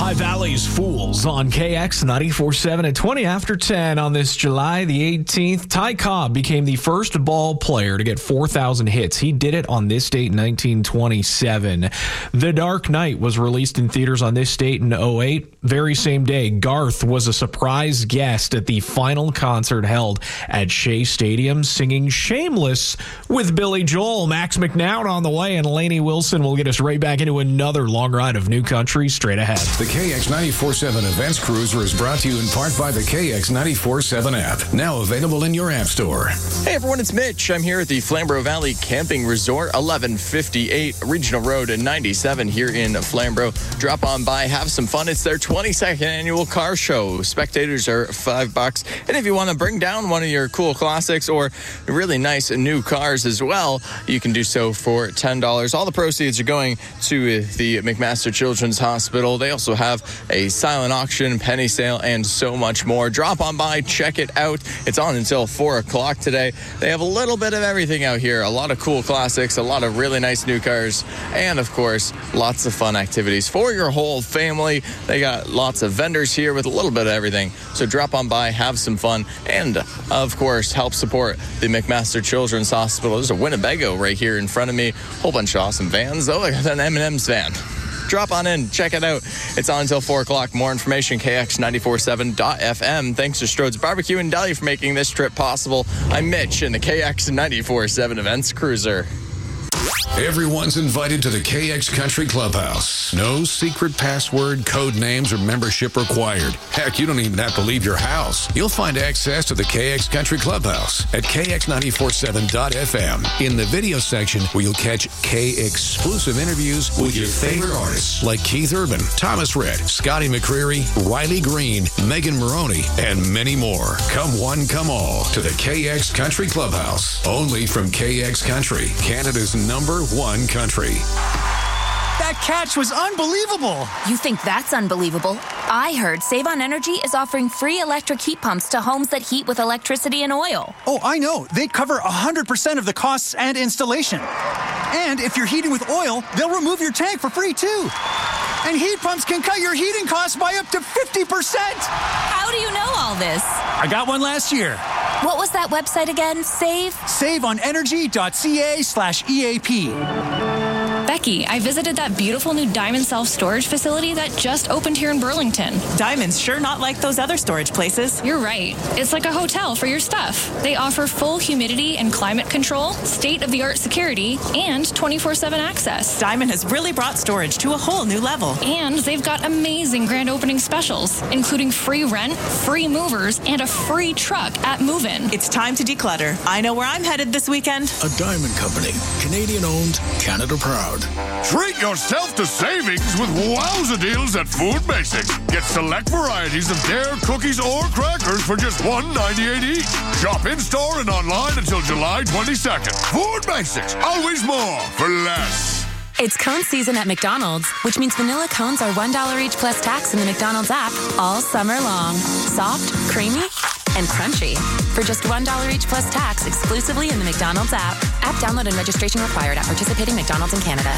High Valley's Fools on KX 94.7 at 20 after 10 on this July the 18th. Ty Cobb became the first ball player to get 4,000 hits. He did it on this date in 1927. The Dark Knight was released in theaters on this date in 08. Very same day, Garth was a surprise guest at the final concert held at Shea Stadium, singing Shameless with Billy Joel. Max McNown on the way, and Lainey Wilson will get us right back into another long ride of new country straight ahead. The KX 94.7 Events Cruiser is brought to you in part by the KX 94.7 app, now available in your app store. Hey everyone, it's Mitch. I'm here at the Flamborough Valley Camping Resort, 1158 Regional Road 97 here in Flamborough. Drop on by, have some fun. It's their 22nd annual car show. Spectators are $5. And if you want to bring down one of your cool classics or really nice new cars as well, you can do so for $10. All the proceeds are going to the McMaster Children's Hospital. They also have a silent auction, penny sale, and so much more. Drop on by, check it out. It's on until 4 o'clock today. They have a little bit of everything out here. A lot of cool classics, a lot of really nice new cars, and of course, lots of fun activities for your whole family. They got lots of vendors here with a little bit of everything. So drop on by, have some fun, and of course, help support the McMaster Children's Hospital. There's a Winnebago right here in front of me. Whole bunch of awesome vans. Oh, I got an M&M's van. Drop on in, check it out. It's on until 4 o'clock. More information, KX947.fm. Thanks to Strode's Barbecue and Deli for making this trip possible. I'm Mitch in the KX 94.7 Events Cruiser. Everyone's invited to the KX Country Clubhouse. No secret password, code names, or membership required. Heck, you don't even have to leave your house. You'll find access to the KX Country Clubhouse at KX947.fm. In the video section, where you'll catch K-exclusive interviews with your favorite artists like Keith Urban, Thomas Rhett, Scotty McCreery, Riley Green, Megan Maroney, and many more. Come one, come all to the KX Country Clubhouse. Only from KX Country, Canada's #1 country. That catch was unbelievable. You think that's unbelievable? I heard Save on Energy is offering free electric heat pumps to homes that heat with electricity and oil. Oh, I know. They cover 100% of the costs and installation. And if you're heating with oil, they'll remove your tank for free, too. And heat pumps can cut your heating costs by up to 50%. How do you know all this? I got one last year. What was that website again? SaveOnEnergy.ca/EAP. Becky, I visited that beautiful new Diamond self-storage facility that just opened here in Burlington. Diamond's sure not like those other storage places. You're right. It's like a hotel for your stuff. They offer full humidity and climate control, state-of-the-art security, and 24/7 access. Diamond has really brought storage to a whole new level. And they've got amazing grand opening specials, including free rent, free movers, and a free truck at move-in. It's time to declutter. I know where I'm headed this weekend. A Diamond Company. Canadian-owned, Canada proud. Treat yourself to savings with wowza deals at Food Basics. Get select varieties of Dare cookies or crackers for just $1.98 each. Shop in-store and online until July 22nd. Food Basics, always more for less. It's cone season at McDonald's, which means vanilla cones are $1 each plus tax in the McDonald's app all summer long. Soft, creamy, and crunchy. For just $1 each plus tax exclusively in the McDonald's app. App download and registration required at participating McDonald's in Canada.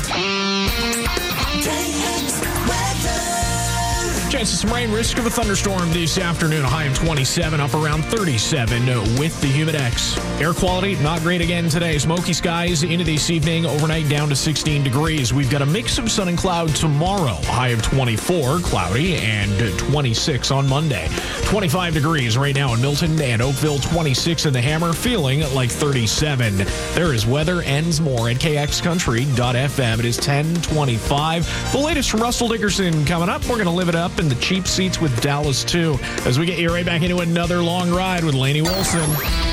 Chance of some rain, risk of a thunderstorm this afternoon. A high of 27, up around 37 with the Humidex. Air quality, not great again today. Smoky skies into this evening, overnight down to 16 degrees. We've got a mix of sun and cloud tomorrow. A high of 24, cloudy, and 26 on Monday. 25 degrees right now in Milton and Oakville, 26 in the Hammer, feeling like 37. There is weather ends more at kxcountry.fm. It is 10:25. The latest from Russell Dickerson coming up. We're going to live it up in the cheap seats with Dallas 2 as we get you right back into another long ride with Lainey Wilson.